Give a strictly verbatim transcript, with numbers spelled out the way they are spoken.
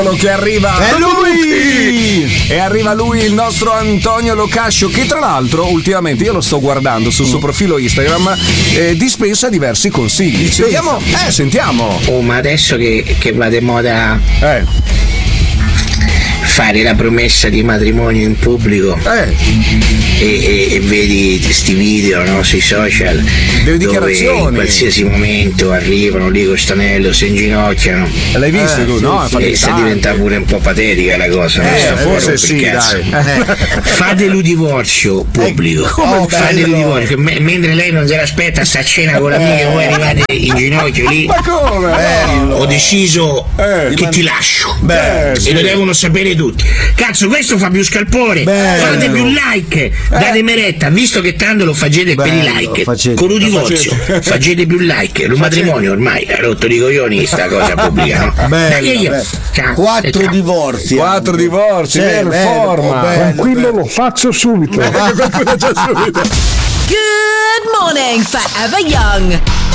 Che arriva è lui e arriva lui, il nostro Antonio Locascio, che tra l'altro ultimamente io lo sto guardando sul suo profilo Instagram, eh, dispensa diversi consigli. Sentiamo, eh sentiamo. Oh, ma adesso che, che va di moda eh fare la promessa di matrimonio in pubblico eh. e, e, e vedi questi video, no, sui social delle dove in qualsiasi momento arrivano lì con stanello, si inginocchiano. L'hai visto eh, tu? No, e sta diventando pure un po' patetica la cosa, eh, non forse sì, dai. Eh. Fate il divorzio pubblico, oh, fate il divorzio M- mentre lei non se l'aspetta, sta a cena con l'amica, voi arrivate in ginocchio lì. Ma come? Bello. Ho deciso eh, che ti lascio beh, e sì. lo devono sapere tutti. Cazzo, questo fa più scalpore. Bello. Fate più like, eh. datemi retta, visto che tanto lo facete per i like. Facete. Con un divorzio facete più like. Un matrimonio ormai ha rotto i coglioni sta cosa pubblica, no? Bello, io. bello. Ciao. Quattro Ciao. divorzi. Quattro divorzi, Sì, in bello, forma. bello, Tranquillo, bello. lo faccio subito. Qualcuno già subito. Good morning, Forever Young.